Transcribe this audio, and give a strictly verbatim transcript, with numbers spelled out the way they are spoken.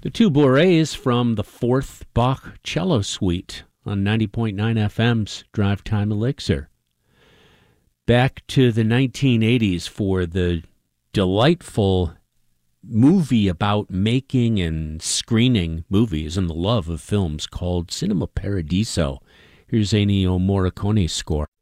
The two Bourrées from the Fourth Bach Cello Suite on ninety point nine F M's Drive Time Elixir. Back to the nineteen eighties for the delightful movie about making and screening movies and the love of films called Cinema Paradiso. Here's Ennio Morricone's score.